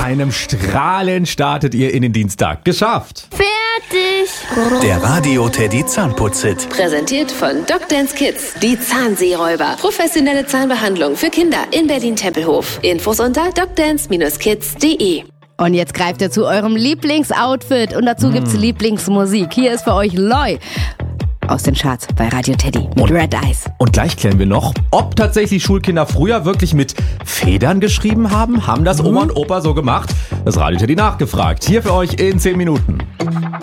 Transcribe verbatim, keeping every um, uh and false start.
einem Strahlen startet ihr in den Dienstag. Geschafft! Fertig! Der Radio Teddy Zahnputz-Hit. Präsentiert von Docdance Kids. Die Zahnseeräuber. Professionelle Zahnbehandlung für Kinder in Berlin-Tempelhof. Infos unter docdance kids punkt de. Und jetzt greift ihr zu eurem Lieblingsoutfit und dazu gibt's Lieblingsmusik. Hier ist für euch Loi aus den Charts bei Radio Teddy mit Und- Red Eyes. Und gleich klären wir noch, ob tatsächlich Schulkinder früher wirklich mit Federn geschrieben haben. Haben das Oma und Opa so gemacht? Das Radio Teddy nachgefragt. Hier für euch in zehn Minuten.